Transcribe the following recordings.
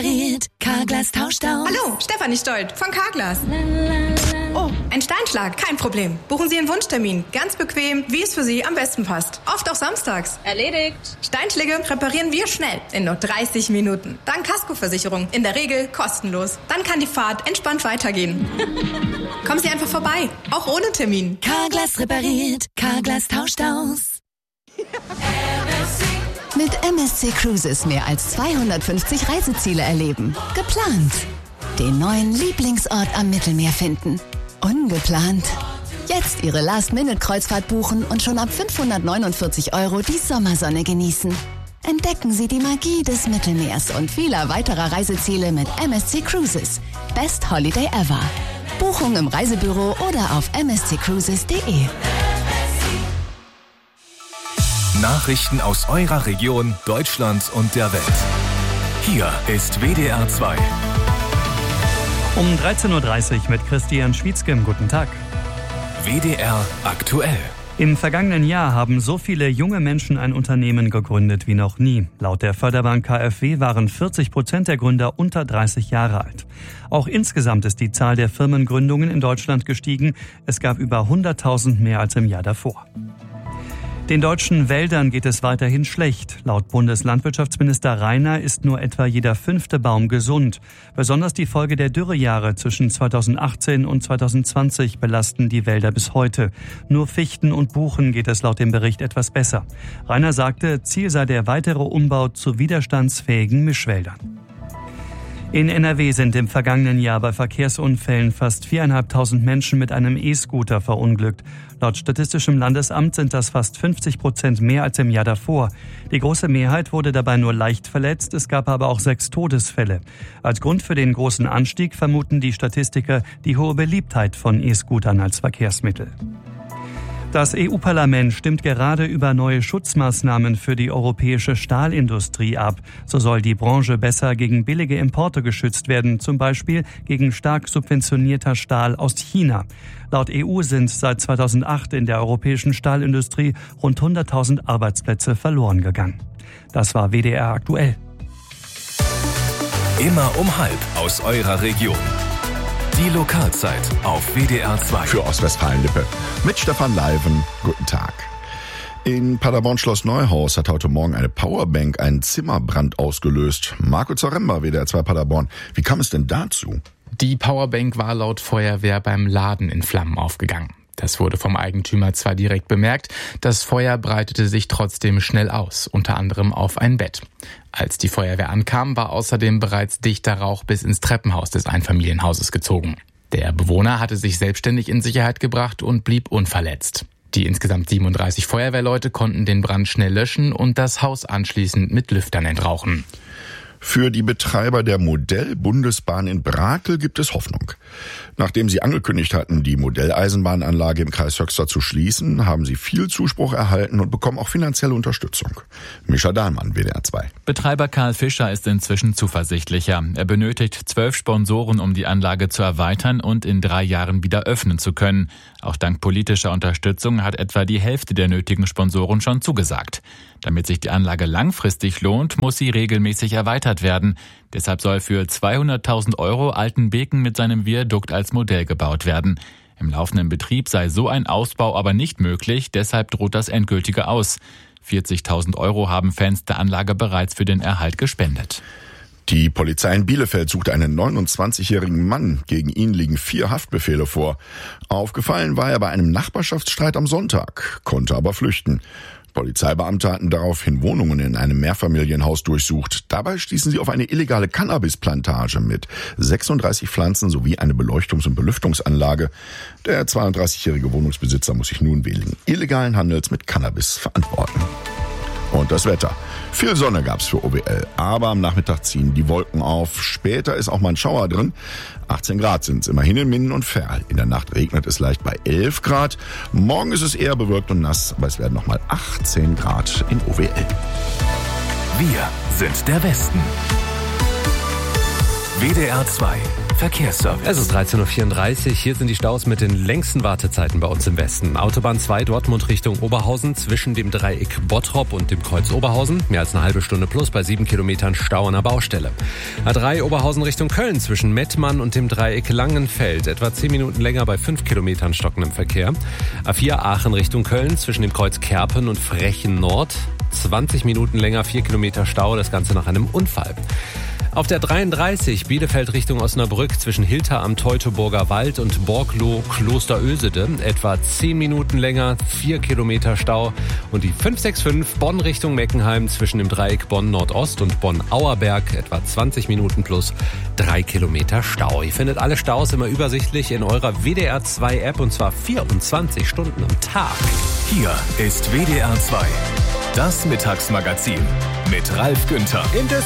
repariert, Carglass tauscht aus. Hallo, Stefanie Stolt von Carglass. Oh, ein Steinschlag, kein Problem. Buchen Sie einen Wunschtermin, ganz bequem, wie es für Sie am besten passt. Oft auch samstags. Erledigt. Steinschläge reparieren wir schnell, in nur 30 Minuten. Dank Kaskoversicherung, in der Regel kostenlos. Dann kann die Fahrt entspannt weitergehen. Kommen Sie einfach vorbei, auch ohne Termin. Carglass repariert, Carglass tauscht aus. Mit MSC Cruises mehr als 250 Reiseziele erleben. Geplant. Den neuen Lieblingsort am Mittelmeer finden. Ungeplant. Jetzt Ihre Last-Minute-Kreuzfahrt buchen und schon ab 549 € die Sommersonne genießen. Entdecken Sie die Magie des Mittelmeers und vieler weiterer Reiseziele mit MSC Cruises. Best Holiday ever. Buchung im Reisebüro oder auf msccruises.de. Nachrichten aus eurer Region, Deutschland und der Welt. Hier ist WDR 2. Um 13.30 Uhr mit Christian Schwietzke. Guten Tag. WDR aktuell. Im vergangenen Jahr haben so viele junge Menschen ein Unternehmen gegründet wie noch nie. Laut der Förderbank KfW waren 40% der Gründer unter 30 Jahre alt. Auch insgesamt ist die Zahl der Firmengründungen in Deutschland gestiegen. Es gab über 100.000 mehr als im Jahr davor. Den deutschen Wäldern geht es weiterhin schlecht. Laut Bundeslandwirtschaftsminister Rainer ist nur etwa jeder 5. Baum gesund. Besonders die Folge der Dürrejahre zwischen 2018 und 2020 belasten die Wälder bis heute. Nur Fichten und Buchen geht es laut dem Bericht etwas besser. Rainer sagte, Ziel sei der weitere Umbau zu widerstandsfähigen Mischwäldern. In NRW sind im vergangenen Jahr bei Verkehrsunfällen fast 4.500 Menschen mit einem E-Scooter verunglückt. Laut Statistischem Landesamt sind das fast 50% mehr als im Jahr davor. Die große Mehrheit wurde dabei nur leicht verletzt, es gab aber auch 6 Todesfälle. Als Grund für den großen Anstieg vermuten die Statistiker die hohe Beliebtheit von E-Scootern als Verkehrsmittel. Das EU-Parlament stimmt gerade über neue Schutzmaßnahmen für die europäische Stahlindustrie ab. So soll die Branche besser gegen billige Importe geschützt werden, zum Beispiel gegen stark subventionierter Stahl aus China. Laut EU sind seit 2008 in der europäischen Stahlindustrie rund 100.000 Arbeitsplätze verloren gegangen. Das war WDR aktuell. Immer um 12:30 aus eurer Region. Die Lokalzeit auf WDR 2. Für Ostwestfalen-Lippe mit Stefan Leiven. Guten Tag. In Paderborn-Schloss Neuhaus hat heute Morgen eine Powerbank einen Zimmerbrand ausgelöst. Marco Zaremba, WDR 2 Paderborn. Wie kam es denn dazu? Die Powerbank war laut Feuerwehr beim Laden in Flammen aufgegangen. Das wurde vom Eigentümer zwar direkt bemerkt, das Feuer breitete sich trotzdem schnell aus, unter anderem auf ein Bett. Als die Feuerwehr ankam, war außerdem bereits dichter Rauch bis ins Treppenhaus des Einfamilienhauses gezogen. Der Bewohner hatte sich selbstständig in Sicherheit gebracht und blieb unverletzt. Die insgesamt 37 Feuerwehrleute konnten den Brand schnell löschen und das Haus anschließend mit Lüftern entrauchen. Für die Betreiber der Modellbundesbahn in Brakel gibt es Hoffnung. Nachdem sie angekündigt hatten, die Modelleisenbahnanlage im Kreis Höxter zu schließen, haben sie viel Zuspruch erhalten und bekommen auch finanzielle Unterstützung. Mischa Dahlmann, WDR 2. Betreiber Karl Fischer ist inzwischen zuversichtlicher. Er benötigt 12 Sponsoren, um die Anlage zu erweitern und in 3 Jahren wieder öffnen zu können. Auch dank politischer Unterstützung hat etwa die Hälfte der nötigen Sponsoren schon zugesagt. Damit sich die Anlage langfristig lohnt, muss sie regelmäßig erweitert werden. Deshalb soll für 200.000 € Altenbeken mit seinem Viadukt als Modell gebaut werden. Im laufenden Betrieb sei so ein Ausbau aber nicht möglich, deshalb droht das endgültige Aus. 40.000 € haben Fans der Anlage bereits für den Erhalt gespendet. Die Polizei in Bielefeld sucht einen 29-jährigen Mann. Gegen ihn liegen 4 Haftbefehle vor. Aufgefallen war er bei einem Nachbarschaftsstreit am Sonntag, konnte aber flüchten. Polizeibeamte hatten daraufhin Wohnungen in einem Mehrfamilienhaus durchsucht. Dabei stießen sie auf eine illegale Cannabisplantage mit 36 Pflanzen sowie eine Beleuchtungs- und Belüftungsanlage. Der 32-jährige Wohnungsbesitzer muss sich nun wegen illegalen Handels mit Cannabis verantworten. Und das Wetter. Viel Sonne gab's für OWL, aber am Nachmittag ziehen die Wolken auf. Später ist auch mal ein Schauer drin. 18 Grad sind's immerhin in Minden und Verl. In der Nacht regnet es leicht bei 11 Grad. Morgen ist es eher bewölkt und nass, aber es werden noch mal 18 Grad in OWL. Wir sind der Westen. WDR 2 Verkehrsservice. Es ist 13.34 Uhr. Hier sind die Staus mit den längsten Wartezeiten bei uns im Westen. Autobahn 2 Dortmund Richtung Oberhausen zwischen dem Dreieck Bottrop und dem Kreuz Oberhausen. Mehr als eine halbe Stunde plus bei 7 Kilometern Stau an der Baustelle. A3 Oberhausen Richtung Köln zwischen Mettmann und dem Dreieck Langenfeld. Etwa 10 Minuten länger bei 5 Kilometern stockendem Verkehr. A4 Aachen Richtung Köln zwischen dem Kreuz Kerpen und Frechen Nord. 20 Minuten länger, 4 Kilometer Stau, das Ganze nach einem Unfall. Auf der 33 Bielefeld Richtung Osnabrück zwischen Hilter am Teutoburger Wald und Borgloh Klosterösede etwa 10 Minuten länger, 4 Kilometer Stau. Und die 565 Bonn Richtung Meckenheim zwischen dem Dreieck Bonn Nordost und Bonn Auerberg etwa 20 Minuten plus 3 Kilometer Stau. Ihr findet alle Staus immer übersichtlich in eurer WDR 2 App und zwar 24 Stunden am Tag. Hier ist WDR 2, das Mittagsmagazin mit Ralf Günther.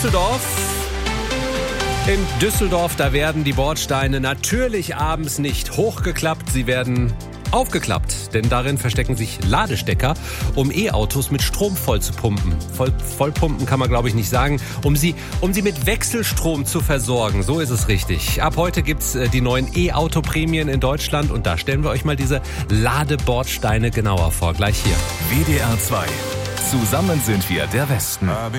In Düsseldorf, da werden die Bordsteine natürlich abends nicht hochgeklappt, sie werden aufgeklappt, denn darin verstecken sich Ladestecker, um E-Autos mit Strom voll zu pumpen. Vollpumpen kann man, glaube ich, nicht sagen, um sie mit Wechselstrom zu versorgen. So ist es richtig. Ab heute gibt's die neuen E-Auto-Prämien in Deutschland und da stellen wir euch mal diese Ladebordsteine genauer vor. Gleich hier. WDR 2. Zusammen sind wir der Westen.